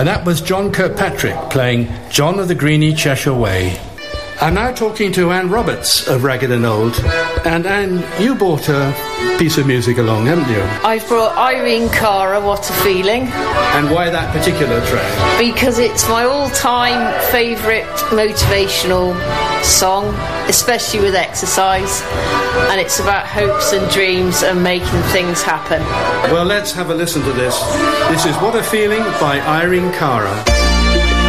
And that was John Kirkpatrick playing John of the Greeny Cheshire Way. I'm now talking to Anne Roberts of Ragged and Old. And Anne, you brought a piece of music along, haven't you? I've brought Irene Cara, What a Feeling. And why that particular track? Because it's my all-time favourite motivational song, especially with exercise. And it's about hopes and dreams and making things happen. Well, let's have a listen to this. This is What a Feeling by Irene Cara.